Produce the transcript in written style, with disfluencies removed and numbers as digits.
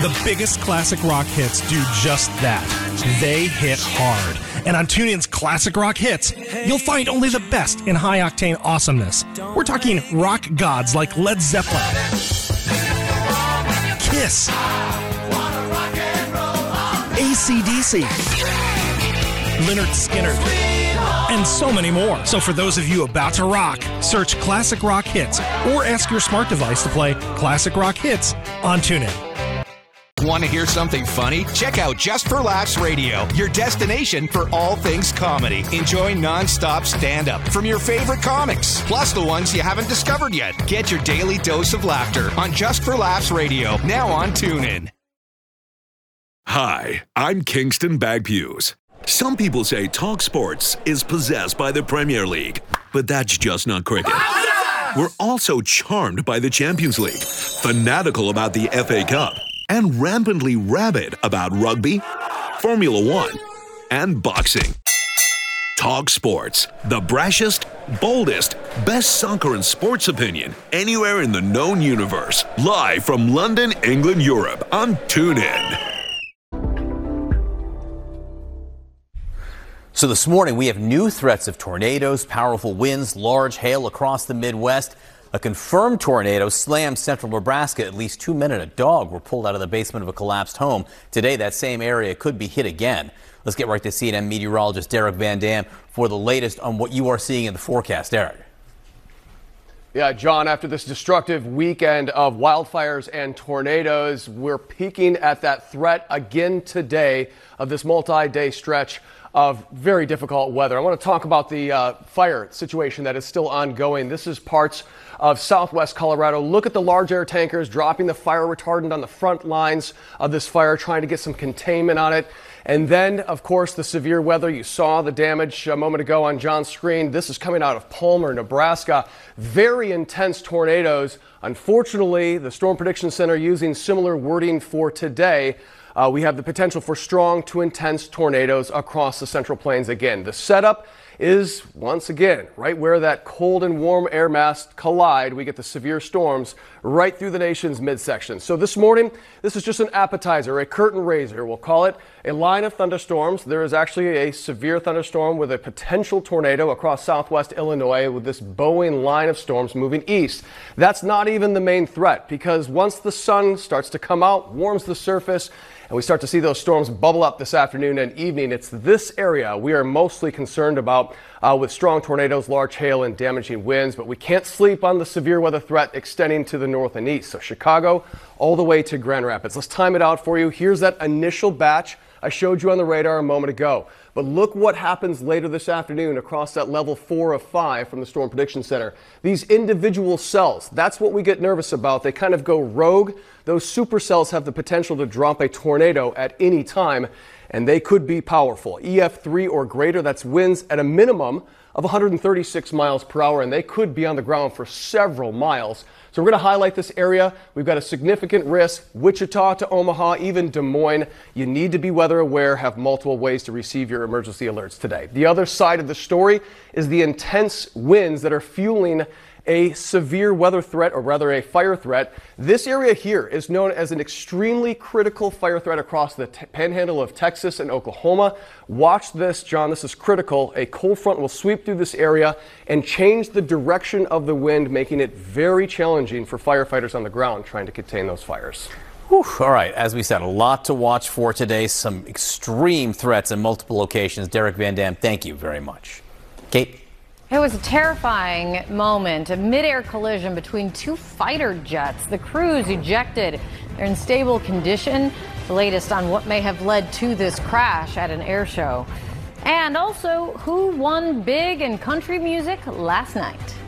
The biggest classic rock hits do just that. They hit hard. And on TuneIn's Classic Rock Hits, you'll find only the best in high-octane awesomeness. We're talking rock gods like Led Zeppelin, Kiss, AC/DC, Lynyrd Skynyrd, and so many more. So for those of you about to rock, search Classic Rock Hits or ask your smart device to play Classic Rock Hits on TuneIn. Want to hear something funny? Check out Just for Laughs Radio, your destination for all things comedy. Enjoy non-stop stand-up from your favorite comics, plus the ones you haven't discovered yet. Get your daily dose of laughter on Just for Laughs Radio, now on TuneIn. Hi, I'm Kingston Bagpues. Some people say Talk Sports is possessed by the Premier League, but that's just not cricket. We're also charmed by the Champions League, fanatical about the FA Cup, and rampantly rabid about rugby, Formula One, and boxing. Talk Sports, the brashest, boldest, best soccer and sports opinion anywhere in the known universe. Live from London, England, Europe on TuneIn. So this morning we have new threats of tornadoes, powerful winds, large hail across the Midwest. A confirmed tornado slammed central Nebraska. At least 2 men and a dog were pulled out of the basement of a collapsed home. Today, that same area could be hit again. Let's get right to CNN meteorologist Derek Van Dam for the latest on what you are seeing in the forecast. Derek. Yeah, John, after this destructive weekend of wildfires and tornadoes, we're peaking at that threat again today of this multi-day stretch of very difficult weather. I want to talk about the fire situation that is still ongoing. This is parts of southwest Colorado. Look at the large air tankers dropping the fire retardant on the front lines of this fire, trying to get some containment on it. And then, of course, the severe weather. You saw the damage a moment ago on John's screen. This is coming out of Palmer, Nebraska. Very intense tornadoes. Unfortunately, the Storm Prediction Center using similar wording for today. We have the potential for strong to intense tornadoes across the Central Plains again. The setup is, once again, right where that cold and warm air mass collide. We get the severe storms right through the nation's midsection. So this morning, this is just an appetizer, a curtain raiser. We'll call it a line of thunderstorms. There is actually a severe thunderstorm with a potential tornado across southwest Illinois with this bowing line of storms moving east. That's not even the main threat, because once the sun starts to come out, warms the surface, and we start to see those storms bubble up this afternoon and evening, it's this area we are mostly concerned about with strong tornadoes, large hail, and damaging winds. But we can't sleep on the severe weather threat extending to the north and east. So Chicago all the way to Grand Rapids. Let's time it out for you. Here's that initial batch I showed you on the radar a moment ago. But look what happens later this afternoon across that level 4 of 5 from the Storm Prediction Center. These individual cells, that's what we get nervous about. They kind of go rogue. Those supercells have the potential to drop a tornado at any time, and they could be powerful. EF3 or greater, that's winds at a minimum of 136 miles per hour, and they could be on the ground for several miles. So we're going to highlight this area. We've got a significant risk, Wichita to Omaha, even Des Moines. You need to be weather aware, have multiple ways to receive your emergency alerts today. The other side of the story is the intense winds that are fueling a severe weather threat, or rather a fire threat. This area here is known as an extremely critical fire threat across the panhandle of Texas and Oklahoma. Watch this, John, this is critical. A cold front will sweep through this area and change the direction of the wind, making it very challenging for firefighters on the ground trying to contain those fires. Whew. All right, as we said, a lot to watch for today. Some extreme threats in multiple locations. Derek Van Dam, thank you very much. Kate? It was a terrifying moment, a mid-air collision between two fighter jets. The crews ejected. They're in stable condition. The latest on what may have led to this crash at an air show. And also, who won big in country music last night?